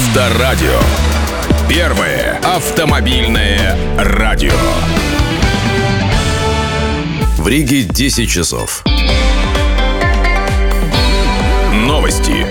Авторадио. Первое автомобильное радио. В Риге 10 часов. Новости.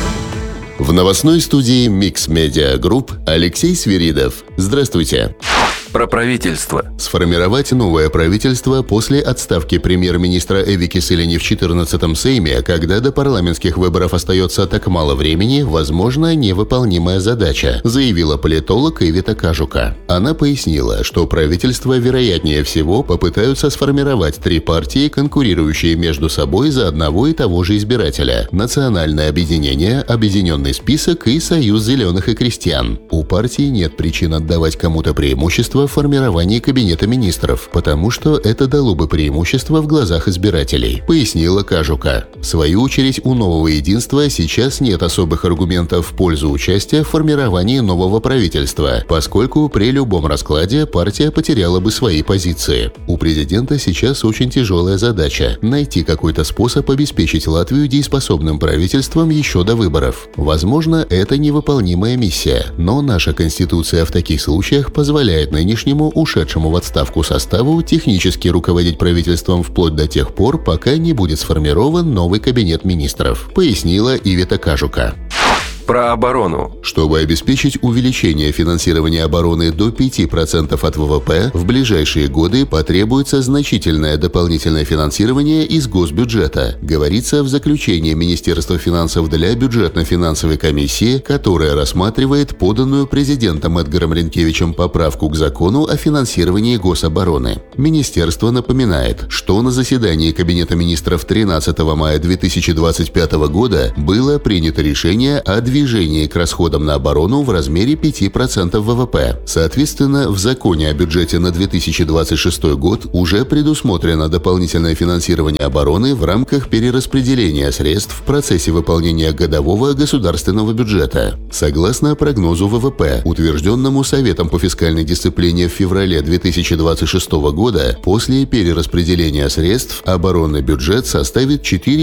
В новостной студии Mix Media Group Алексей Свиридов. Здравствуйте. Про правительство. Сформировать новое правительство после отставки премьер-министра Эви Киселини в 14-м Сейме, когда до парламентских выборов остается так мало времени, возможно, невыполнимая задача, заявила политолог Ивита Кажука. Она пояснила, что правительство, вероятнее всего, попытаются сформировать три партии, конкурирующие между собой за одного и того же избирателя – Национальное объединение, Объединенный список и Союз зеленых и крестьян. У партии нет причин отдавать кому-то преимущество в формировании кабинета министров, потому что это дало бы преимущество в глазах избирателей, пояснила Кажука. В свою очередь, у нового единства сейчас нет особых аргументов в пользу участия в формировании нового правительства, поскольку при любом раскладе партия потеряла бы свои позиции. У президента сейчас очень тяжелая задача – найти какой-то способ обеспечить Латвию дееспособным правительством еще до выборов. Возможно, это невыполнимая миссия, но наша Конституция в таких случаях позволяет нынешнему ушедшему в отставку составу технически руководить правительством вплоть до тех пор, пока не будет сформирован новый кабинет министров, пояснила Ивита Кажука. Про оборону. Чтобы обеспечить увеличение финансирования обороны до 5% от ВВП, в ближайшие годы потребуется значительное дополнительное финансирование из госбюджета, говорится в заключении Министерства финансов для бюджетно-финансовой комиссии, которая рассматривает поданную президентом Эдгаром Ринкевичем поправку к закону о финансировании гособороны. Министерство напоминает, что на заседании Кабинета министров 13 мая 2025 года было принято решение о движении к расходам на оборону в размере 5% ВВП. Соответственно, в законе о бюджете на 2026 год уже предусмотрено дополнительное финансирование обороны в рамках перераспределения средств в процессе выполнения годового государственного бюджета. Согласно прогнозу ВВП, утвержденному Советом по фискальной дисциплине в феврале 2026 года, после перераспределения средств оборонный бюджет составит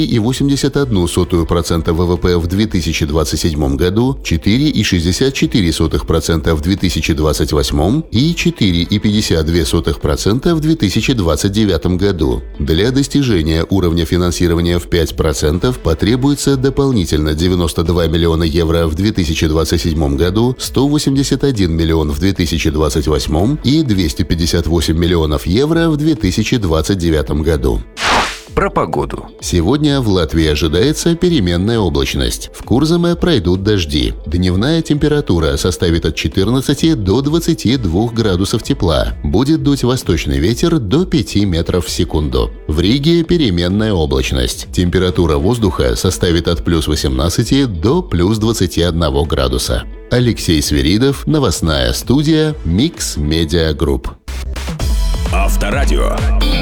4,81% ВВП в 2027 году, 4,64% в 2028 и 4,52% в 2029 году. Для достижения уровня финансирования в 5% потребуется дополнительно 92 миллиона евро в 2027 году, 181 миллион в 2028 и 258 миллионов евро в 2029 году. Про погоду. Сегодня в Латвии ожидается переменная облачность. В Курзаме пройдут дожди. Дневная температура составит от 14 до 22 градусов тепла. Будет дуть восточный ветер до 5 метров в секунду. В Риге переменная облачность. Температура воздуха составит от плюс 18 до плюс 21 градуса. Алексей Свиридов, новостная студия Mix Media Group. Авторадио.